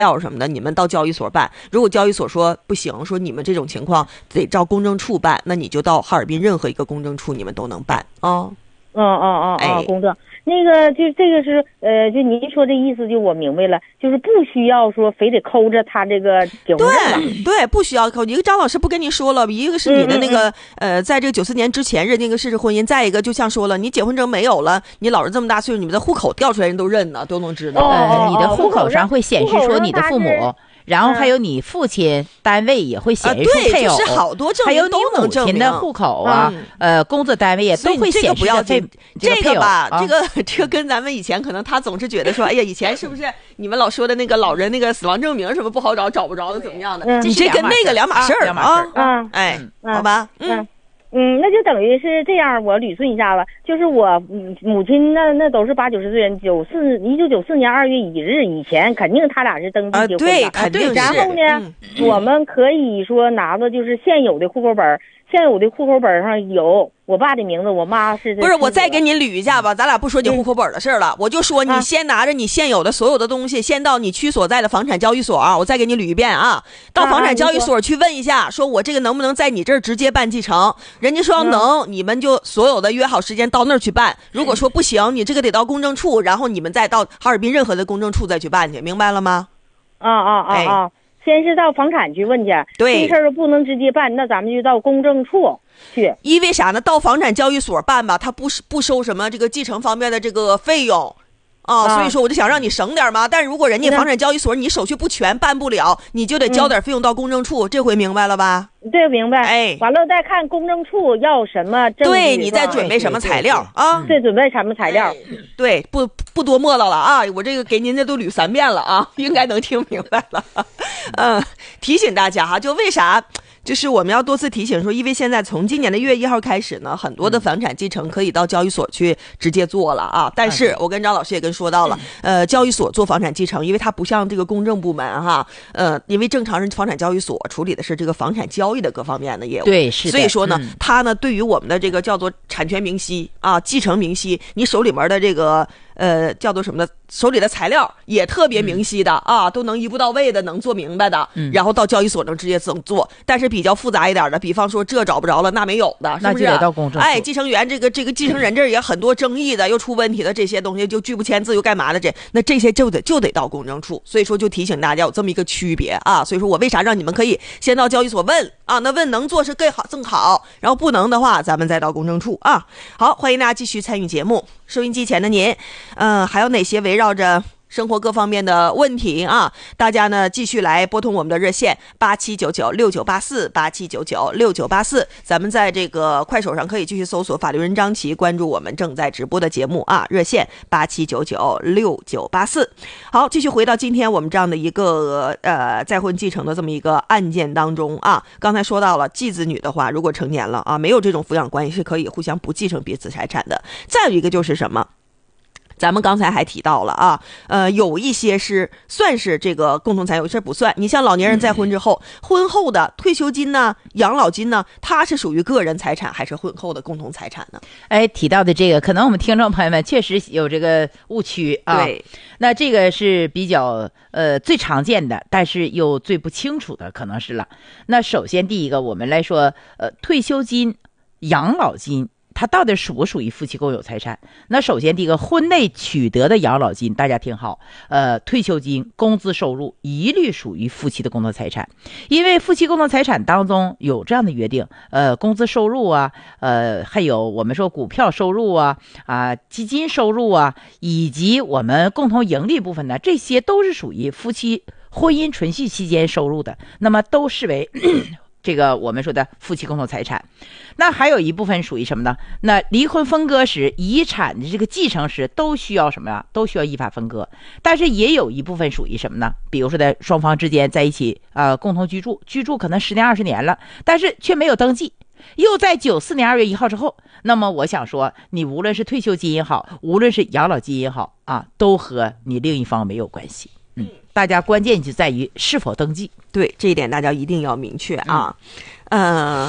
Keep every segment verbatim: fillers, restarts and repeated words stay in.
料什么的，你们到交易所办。如果交易所说不行，说你们这种情况得照公证处办，那你就到哈尔滨任何一个公证处，你们都能办啊。 嗯嗯嗯嗯，公证。那个就这个是呃，就您说这意思，就我明白了，就是不需要说非得抠着他这个结婚证了。 对对，不需要抠。一个张老师不跟你说了，一个是你的那个、 嗯嗯、呃，在这个九四年之前认定个事实婚姻，再一个就像说了，你结婚证没有了，你老人这么大岁数，你们的户口调出来人都认呢，都能知道。 哦呃，你的户口上会显示说你的父母。然后还有你父亲单位也会显示出配偶， 啊、就是好多证还有你母亲的户口啊，嗯、呃，工作单位也都会显示这配这个吧， 啊、 这个这个跟咱们以前可能他总是觉得说，哎呀，以前是不是你们老说的那个老人那个死亡证明什么不好找，找不着的怎么样的？ 嗯、 你这跟那个两码事儿啊， 啊， 哎，嗯、好吧，嗯。 嗯，那就等于是这样，我捋顺一下子，就是我母亲那那都是八九十岁人，九四一九九四年二月一日以前，肯定他俩是登记结婚的， 对，肯定是。 然后呢，嗯、我们可以说拿着就是现有的户口本，现有的户口本上有我爸的名字，我妈是不是？我再给您捋一下吧，咱俩不说你户口本的事了，嗯、我就说你先拿着你现有的所有的东西，啊、先到你区所在的房产交易所，我再给你捋一遍啊。到房产交易所去问一下，说我这个能不能在你这儿直接办继承？人家说要能，嗯、你们就所有的约好时间到那儿去办。如果说不行，你这个得到公证处，然后你们再到哈尔滨任何的公证处再去办去，明白了吗？ 啊啊啊啊！哎先是到房产去问去， 对， 这事儿不能直接办，那咱们就到公证处去。 因为啥呢？到房产交易所办吧，他不不收什么这个继承方面的这个费用。啊、哦，所以说我就想让你省点嘛。但如果人家房产交易所你手续不全办不了，你就得交点费用到公证处。嗯、这回明白了吧？ 对，明白。 哎， 完了再看公证处要什么证据， 对，你再准备什么材料啊？ 对，准备什么材料？ 对，不不多磨叨了啊！我这个给您这都捋三遍了啊，应该能听明白了。嗯，提醒大家哈，就为啥？就是我们要多次提醒说，因为现在从今年的一月一号开始呢，很多的房产继承可以到交易所去直接做了啊。但是我跟张老师也跟说到了，呃，交易所做房产继承，因为它不像这个公证部门哈，呃，因为正常人房产交易所处理的是这个房产交易的各方面的业务， 对，是的。 所以说呢， 嗯、 它呢对于我们的这个叫做产权明晰啊、继承明晰，你手里面的这个。呃，叫做什么的，手里的材料也特别明晰的、嗯、啊，都能一步到位的，能做明白的，嗯、然后到交易所能直接自动做。但是比较复杂一点的，比方说这找不着了，那没有的，是不是？ 那就得到公证。 哎，继承人这个这个继承人这儿也很多争议的，又出问题的这些东西，就拒不签字又干嘛的这，那这些就得就得到公证处。所以说就提醒大家有这么一个区别啊。所以说我为啥让你们可以先到交易所问啊？那问能做是更好更好，然后不能的话，咱们再到公证处啊。好，欢迎大家继续参与节目。收音机前的您，嗯、呃，还有哪些围绕着生活各方面的问题啊？大家呢继续来拨通我们的热线八七九九六九八四八七九九六九八四，咱们在这个快手上可以继续搜索法律人张琪，关注我们正在直播的节目啊，热线八七九九六九八四。好，继续回到今天我们这样的一个呃再婚继承的这么一个案件当中啊，刚才说到了继子女的话，如果成年了啊，没有这种抚养关系是可以互相不继承彼此财产的。再有一个就是什么？咱们刚才还提到了啊，呃，有一些是算是这个共同财产，有些不算。你像老年人再婚之后，嗯、婚后的退休金呢、养老金呢，它是属于个人财产还是婚后的共同财产呢？ 哎，提到的这个，可能我们听众朋友们确实有这个误区啊。 对， 那这个是比较呃最常见的，但是又最不清楚的可能是了。那首先第一个，我们来说，呃，退休金、养老金。它到底属不属于夫妻共有财产？那首先第一个，婚内取得的养老金，大家听好，呃，退休金、工资收入一律属于夫妻的共同财产，因为夫妻共同财产当中有这样的约定，呃，工资收入啊，呃，还有我们说股票收入啊，啊，基金收入啊，以及我们共同盈利部分呢，这些都是属于夫妻婚姻存续期间收入的，那么都视为这个我们说的夫妻共同财产。那还有一部分属于什么呢？那离婚分割时，遗产的这个继承时都需要什么呀？都需要依法分割。但是也有一部分属于什么呢？比如说在双方之间在一起呃共同居住，居住可能十年二十年了，但是却没有登记，又在九四年二月一号之后，那么我想说，你无论是退休金也好，无论是养老金也好啊，都和你另一方没有关系。嗯，大家关键就在于是否登记。 对，这一点大家一定要明确啊。嗯。呃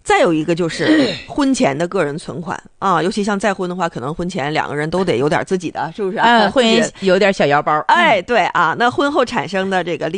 再有一个就是婚前的个人存款啊，尤其像再婚的话，可能婚前两个人都得有点自己的，是不是？ 啊，婚姻有点小腰包。 哎，对啊，那婚后产生的这个利